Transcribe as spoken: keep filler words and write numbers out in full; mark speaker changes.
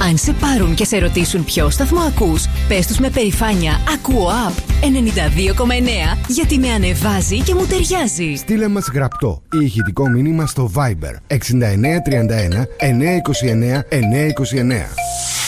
Speaker 1: Αν σε πάρουν και σε ρωτήσουν ποιο σταθμό ακούς, πες τους με περηφάνεια «Ακούω App ενενήντα δύο κόμμα εννέα» γιατί με ανεβάζει και μου ταιριάζει.
Speaker 2: Στείλε μας γραπτό ή ηχητικό μήνυμα στο Viber εξήντα εννέα τριάντα ένα εννιακόσια είκοσι εννέα εννιακόσια είκοσι εννέα.